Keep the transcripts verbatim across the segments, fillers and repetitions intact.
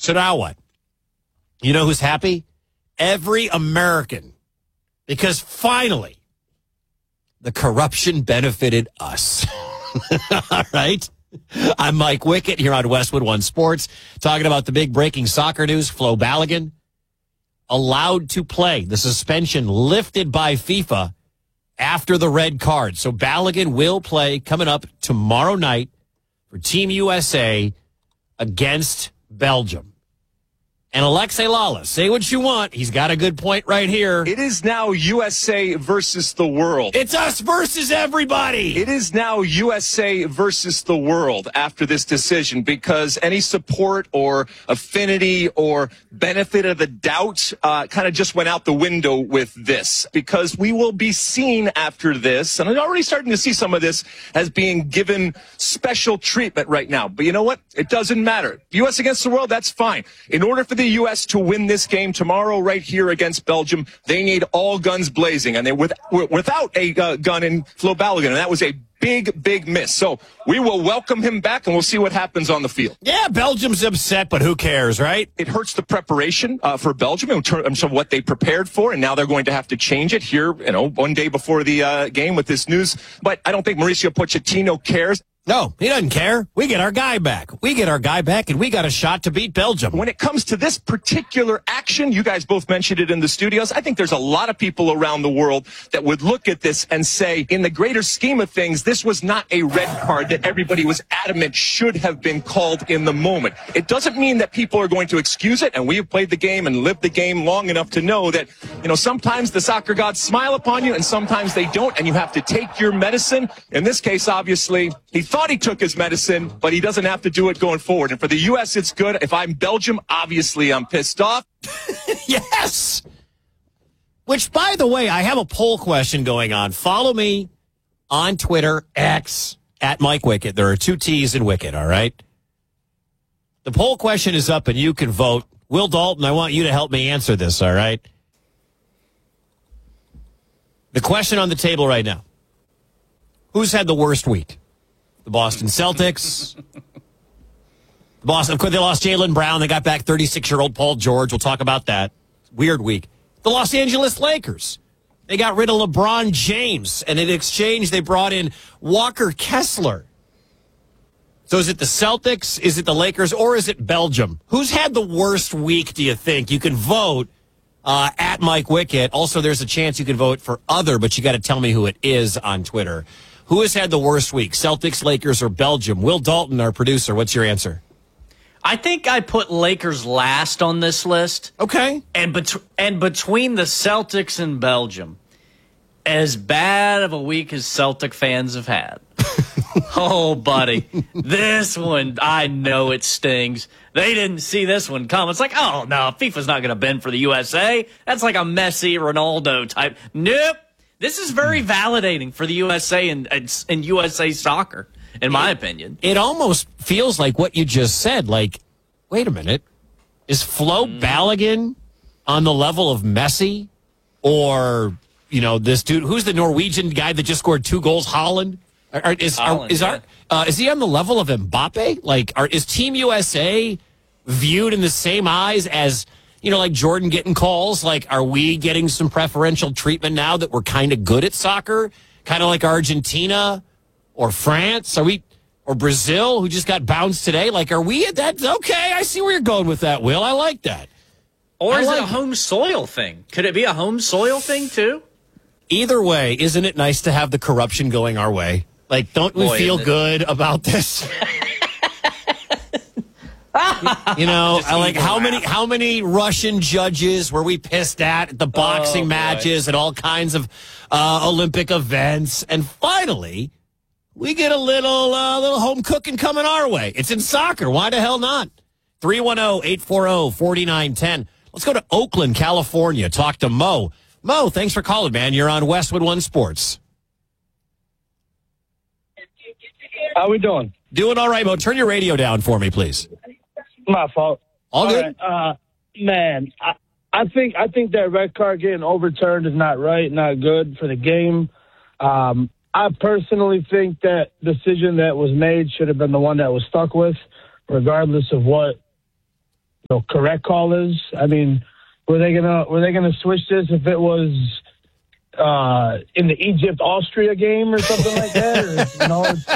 So now what? You know who's happy? Every American. Because finally, the corruption benefited us. All right? I'm Mike Wickett here on Westwood One Sports, talking about the big breaking soccer news. Flo Balogun allowed to play. The suspension lifted by FIFA after the red card. So Balogun will play coming up tomorrow night for Team U S A against Belgium. And Alexei Lala, say what you want. He's got a good point right here. It is now U S A versus the world. It's us versus everybody. It is now U S A versus the world after this decision, because any support or affinity or benefit of the doubt uh, kind of just went out the window with this, because we will be seen after this, and I'm already starting to see some of this as being given special treatment right now. But you know what? It doesn't matter. U S against the world, that's fine. In order for the U S to win this game tomorrow right here against Belgium, they need all guns blazing, and they with, without a uh, gun in Flo Balogun, and that was a big, big miss. So we will welcome him back, and we'll see what happens on the field. Yeah, Belgium's upset, but who cares, right? It hurts the preparation uh, for Belgium in terms of what they prepared for, and now they're going to have to change it here, you know, one day before the uh, game with this news. But I don't think Mauricio Pochettino cares. No, he doesn't care. We get our guy back. We get our guy back, and we got a shot to beat Belgium. When it comes to this particular action, you guys both mentioned it in the studios, I think there's a lot of people around the world that would look at this and say, in the greater scheme of things, this was not a red card that everybody was adamant should have been called in the moment. It doesn't mean that people are going to excuse it, and we have played the game and lived the game long enough to know that, you know, sometimes the soccer gods smile upon you, and sometimes they don't, and you have to take your medicine. In this case, obviously, he thought he took his medicine, but he doesn't have to do it going forward. And for the U S, it's good. If I'm Belgium, obviously I'm pissed off. Yes. Which, by the way, I have a poll question going on. Follow me on Twitter, X, at Mike Wickett. There are two T's in Wickett, all right? The poll question is up, and you can vote. Will Dalton, I want you to help me answer this, all right? The question on the table right now. Who's had the worst week? The Boston Celtics. The Boston, of course, they lost Jaylen Brown. They got back thirty-six-year-old Paul George. We'll talk about that. Weird week. The Los Angeles Lakers. They got rid of LeBron James, and in exchange, they brought in Walker Kessler. So is it the Celtics, is it the Lakers, or is it Belgium? Who's had the worst week, do you think? You can vote uh, at Mike Wickett. Also, there's a chance you can vote for other, but you got to tell me who it is on Twitter. Who has had the worst week, Celtics, Lakers, or Belgium? Will Dalton, our producer, what's your answer? I think I put Lakers last on this list. Okay. And, bet- and between the Celtics and Belgium, as bad of a week as Celtic fans have had. Oh, buddy. This one, I know it stings. They didn't see this one come. It's like, oh, no, FIFA's not going to bend for the U S A. That's like a Messi, Ronaldo type. Nope. This is very validating for the U S A and, and, and U S A soccer, in my it, opinion. It almost feels like what you just said. Like, wait a minute. Is Flo mm. Balogun on the level of Messi? Or, you know, this dude, who's the Norwegian guy that just scored two goals, Holland? Are, is Holland, are, is, yeah. our, uh, is he on the level of Mbappe? Like, are, is Team U S A viewed in the same eyes as... You know, like Jordan getting calls, like, are we getting some preferential treatment now that we're kind of good at soccer? Kind of like Argentina or France? Are we, or Brazil, who just got bounced today? Like, are we at that? Okay, I see where you're going with that, Will. I like that. Or I is like it a home soil thing? Could it be a home soil thing, too? Either way, isn't it nice to have the corruption going our way? Like, don't we Boy, feel good about this? You know, I like how many how many Russian judges were we pissed at at the boxing oh, matches and all kinds of uh, Olympic events, and finally we get a little uh, little home cooking coming our way. It's in soccer. Why the hell not? three one zero, eight four zero, four nine one zero. Let's go to Oakland, California. Talk to Mo. Mo, thanks for calling, man. You're on Westwood One Sports. How we doing? Doing all right, Mo. Turn your radio down for me, please. My fault. All good. Right, uh, man, I, I think I think that red card getting overturned is not right, not good for the game. Um, I personally think that decision that was made should have been the one that was stuck with, regardless of what know, correct call is. I mean, were they gonna were they gonna switch this if it was uh, in the Egypt Austria game or something like that? Or, you know, it's,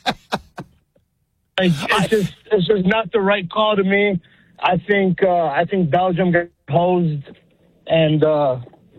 it's just it's just not the right call to me. I think uh, I think Belgium got posed, and uh,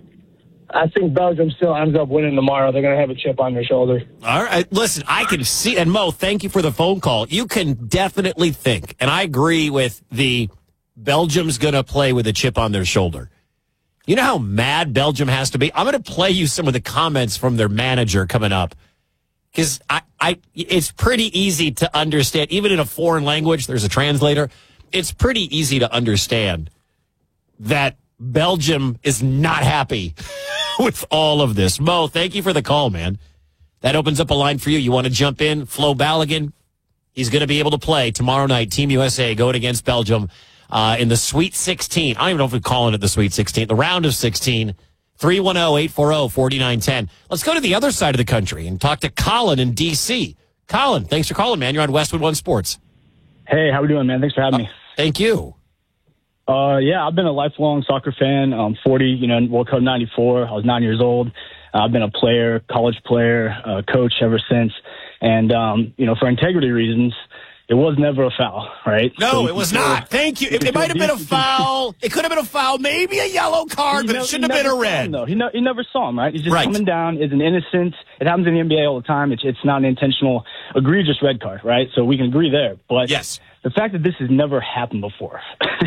I think Belgium still ends up winning tomorrow. They're going to have a chip on their shoulder. All right. Listen, I can see, and Mo, thank you for the phone call. You can definitely think, and I agree with the Belgium's going to play with a chip on their shoulder. You know how mad Belgium has to be? I'm going to play you some of the comments from their manager coming up. Because I, I, it's pretty easy to understand, even in a foreign language, there's a translator. It's pretty easy to understand that Belgium is not happy with all of this. Mo, thank you for the call, man. That opens up a line for you. You want to jump in? Flo Balogun, he's going to be able to play tomorrow night. Team U S A going against Belgium uh, in the Sweet sixteen. I don't even know if we're calling it the Sweet sixteen. The round of sixteen. three one zero, eight four zero, four nine one zero. Let's go to the other side of the country and talk to Colin in D C. Colin, thanks for calling, man. You're on Westwood One Sports. Hey, how we doing, man? Thanks for having uh, me. Thank you. Uh, yeah, I've been a lifelong soccer fan. I'm forty, you know, World Cup ninety-four. I was nine years old. Uh, I've been a player, college player, uh, coach ever since. And, um, you know, for integrity reasons, it was never a foul, right? No, so it was not. Thank you. It, it might have been a foul. It could have been a foul, maybe a yellow card, but never, it shouldn't have been a red. Him, though. He, no, he never saw him, right? He's just right. coming down. It's an innocent. It happens in the N B A all the time. It's, it's not an intentional, egregious red card, right? So we can agree there. But yes. The fact that this has never happened before,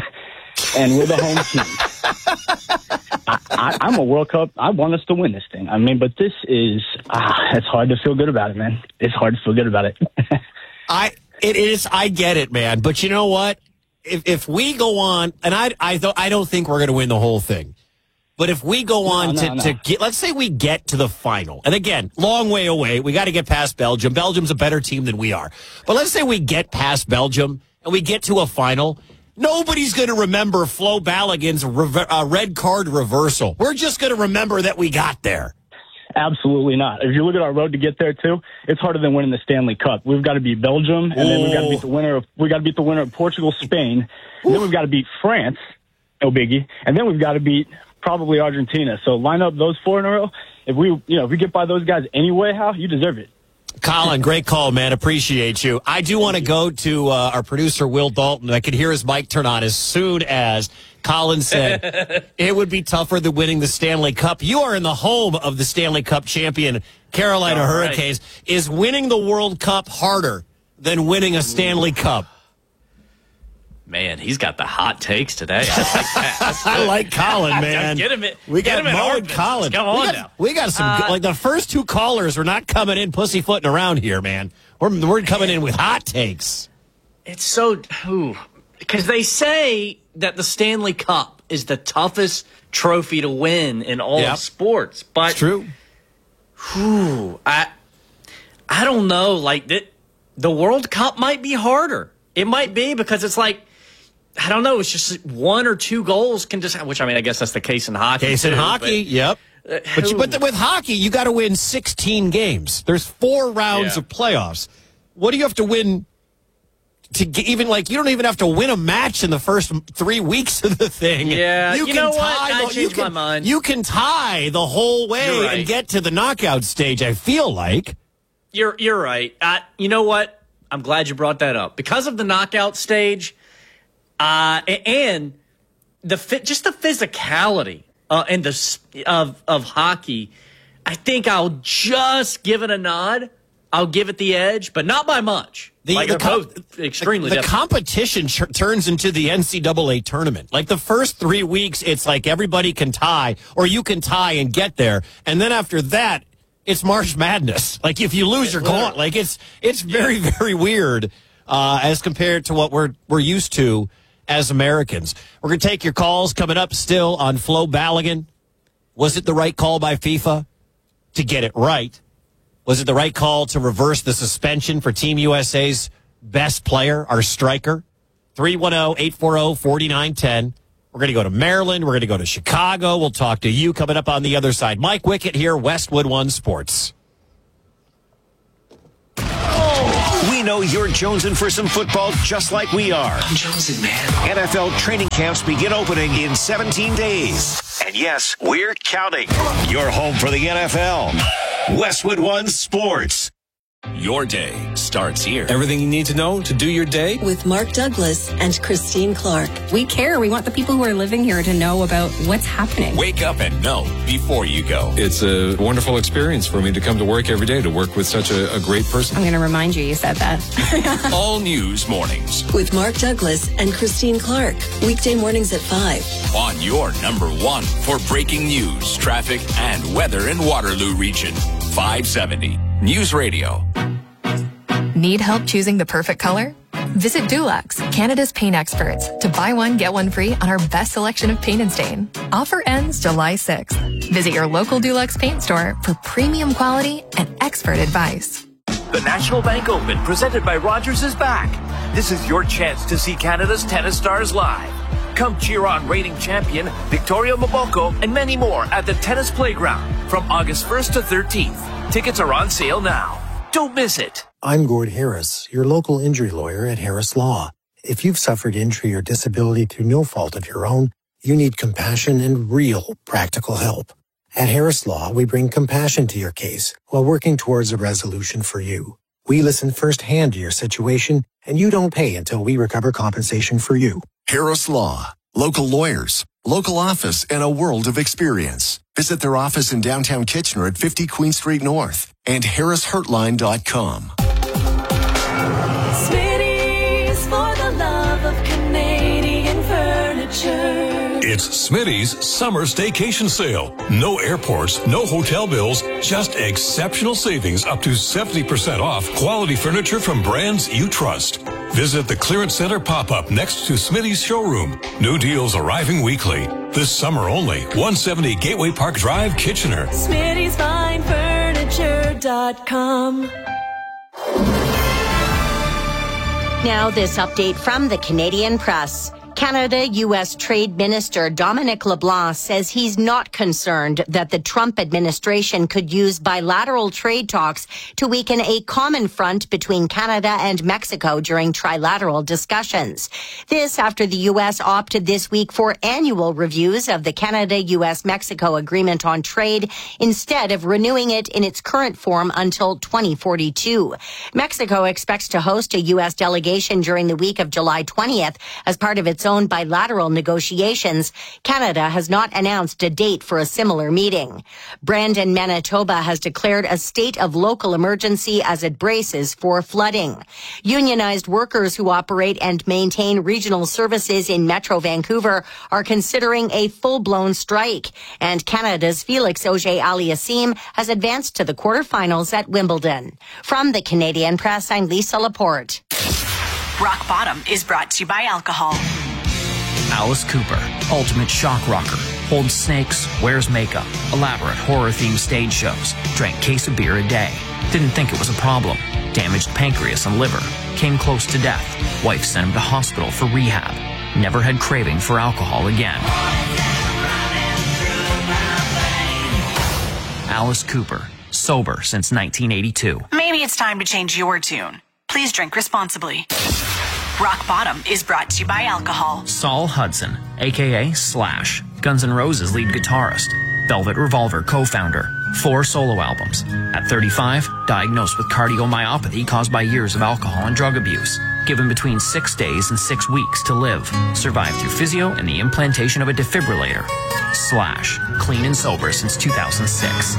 and we're the home team. I, I, I'm a World Cup. I want us to win this thing. I mean, but this is, ah, it's hard to feel good about it, man. It's hard to feel good about it. I, it is, I get it, man. But you know what? If, if we go on, and I, I, th- I don't think we're going to win the whole thing. But if we go on no, to, no, no. to get, let's say we get to the final. And again, long way away. We got to get past Belgium. Belgium's a better team than we are. But let's say we get past Belgium and we get to a final. Nobody's going to remember Flo Balogun's rever- uh, red card reversal. We're just going to remember that we got there. Absolutely not. If you look at our road to get there too, it's harder than winning the Stanley Cup. We've got to beat Belgium, and Ooh. then we've got to beat the winner of we got to beat the winner of Portugal, Spain, and then we've got to beat France, no biggie, and then we've got to beat probably Argentina. So line up those four in a row. If we, you know, if we get by those guys anyway, how you deserve it. Colin, great call, man. Appreciate you. I do want to go to uh, our producer, Will Dalton. I could hear his mic turn on as soon as Colin said it would be tougher than winning the Stanley Cup. You are in the home of the Stanley Cup champion, Carolina All Hurricanes. Right. Is winning the World Cup harder than winning a Stanley Cup? Man, he's got the hot takes today. I like that. I like Colin, man. Get him in, we get got him in Mo and Colin. Come on we got, now. We got some, uh, like the first two callers are not coming in pussyfooting around here, man. We're, we're coming in with hot takes. It's so, because they say that the Stanley Cup is the toughest trophy to win in all yep. of sports. But, it's true. Whew, I, I don't know. Like, the, the World Cup might be harder. It might be because it's like, I don't know. It's just one or two goals can just, which I mean, I guess that's the case in hockey. Case in too, hockey, but, yep. Uh, but, you, but with hockey, you got to win sixteen games. There's four rounds yeah. of playoffs. What do you have to win to get, even like you don't even have to win a match in the first three weeks of the thing? Yeah, you, you can know tie what? I the, changed you can, my mind. You can tie the whole way right. and get to the knockout stage. I feel like you're you're right. Uh, you know what? I'm glad you brought that up because of the knockout stage. Uh, and the fit, just the physicality uh, and the of of hockey, I think I'll just give it a nod. I'll give it the edge, but not by much. The, like the, com- both extremely the, the different. competition ch- turns into the N C double A tournament. Like the first three weeks, it's like everybody can tie, or you can tie and get there, and then after that, it's March Madness. Like if you lose, you're gone. Like it's it's very yeah. very weird uh, as compared to what we're we're used to as Americans. We're going to take your calls coming up still on Flo Balogun. Was it the right call by FIFA to get it right? Was it the right call to reverse the suspension for Team U S A's best player, our striker? three one zero, eight four zero, four nine one zero. We're going to go to Maryland. We're going to go to Chicago. We'll talk to you coming up on the other side. Mike Wickett here, Westwood One Sports. Oh. We know you're jonesing for some football just like we are. I'm jonesing, man. N F L training camps begin opening in seventeen days. And yes, we're counting. Your home for the N F L. Westwood One Sports. Your day starts here. Everything you need to know to do your day with Mark Douglas and Christine Clark. We care. We want the people who are living here to know about what's happening. Wake up and know before you go. It's a wonderful experience for me to come to work every day, to work with such a, a great person. I'm going to remind you you said that. All News Mornings with Mark Douglas and Christine Clark. Weekday mornings at five. On your number one for breaking news, traffic, and weather in Waterloo region. five seventy News Radio. Need help choosing the perfect color? Visit Dulux, Canada's paint experts, to buy one, get one free on our best selection of paint and stain. Offer ends July sixth. Visit your local Dulux paint store for premium quality and expert advice. The National Bank Open, presented by Rogers, is back. This is your chance to see Canada's tennis stars live. Come cheer on reigning champion Victoria Mboko and many more at the Tennis Playground from August first to thirteenth. Tickets are on sale now. Don't miss it. I'm Gord Harris, your local injury lawyer at Harris Law. If you've suffered injury or disability through no fault of your own, you need compassion and real practical help. At Harris Law, we bring compassion to your case while working towards a resolution for you. We listen firsthand to your situation, and you don't pay until we recover compensation for you. Harris Law. Local lawyers, local office, and a world of experience. Visit their office in downtown Kitchener at fifty Queen Street North and harris hurtline dot com. Smitty's for the love of Canadian furniture. It's Smitty's Summer Staycation Sale. No airports, no hotel bills, just exceptional savings up to seventy percent off quality furniture from brands you trust. Visit the Clearance Center pop-up next to Smitty's showroom. New deals arriving weekly. This summer only. one seventy Gateway Park Drive, Kitchener. Smitty's Fine Furniture dot com. Now this update from the Canadian Press. Canada-U S Trade Minister Dominic LeBlanc says he's not concerned that the Trump administration could use bilateral trade talks to weaken a common front between Canada and Mexico during trilateral discussions. This after the U S opted this week for annual reviews of the Canada-U S-Mexico Agreement on Trade instead of renewing it in its current form until twenty forty-two. Mexico expects to host a U S delegation during the week of July twentieth as part of its own bilateral negotiations. Canada has not announced a date for a similar meeting. Brandon, Manitoba has declared a state of local emergency as it braces for flooding. Unionized workers who operate and maintain regional services in Metro Vancouver are considering a full-blown strike. And Canada's Felix Auger-Aliassime has advanced to the quarterfinals at Wimbledon. From the Canadian Press, I'm Lisa Laporte. Rock Bottom is brought to you by alcohol. Alice Cooper, ultimate shock rocker, holds snakes, wears makeup, elaborate horror-themed stage shows, drank case of beer a day, didn't think it was a problem, damaged pancreas and liver, came close to death, wife sent him to hospital for rehab, never had craving for alcohol again. Alice Cooper, sober since nineteen eighty-two. Maybe it's time to change your tune. Please drink responsibly. Rock Bottom is brought to you by alcohol. Saul Hudson, a k a. Slash, Guns N' Roses lead guitarist, Velvet Revolver co-founder, four solo albums. At thirty-five, diagnosed with cardiomyopathy caused by years of alcohol and drug abuse. Given between six days and six weeks to live. Survived through physio and the implantation of a defibrillator. Slash, clean and sober since two thousand six.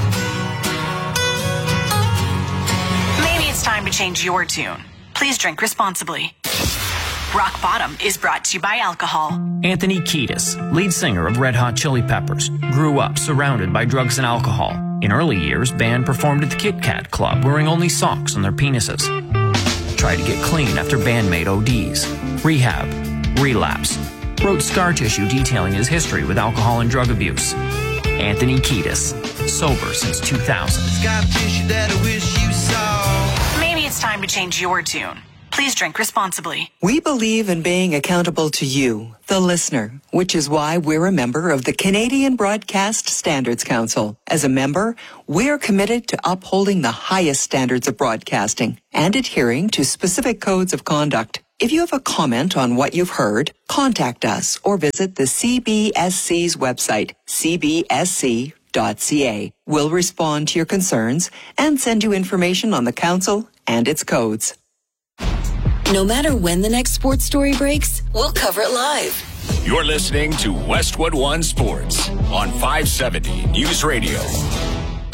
Maybe it's time to change your tune. Please drink responsibly. Rock Bottom is brought to you by alcohol. Anthony Kiedis, lead singer of Red Hot Chili Peppers, grew up surrounded by drugs and alcohol. In early years, band performed at the Kit Kat Club wearing only socks on their penises. Tried to get clean after bandmate O Ds. Rehab. Relapse. Wrote scar tissue detailing his history with alcohol and drug abuse. Anthony Kiedis, sober since two thousand. Maybe it's time to change your tune. Please drink responsibly. We believe in being accountable to you, the listener, which is why we're a member of the Canadian Broadcast Standards Council. As a member, we're committed to upholding the highest standards of broadcasting and adhering to specific codes of conduct. If you have a comment on what you've heard, contact us or visit the C B S C's website, c b s c dot c a. We'll respond to your concerns and send you information on the council and its codes. No matter when the next sports story breaks, we'll cover it live. You're listening to Westwood One Sports on five seventy News Radio.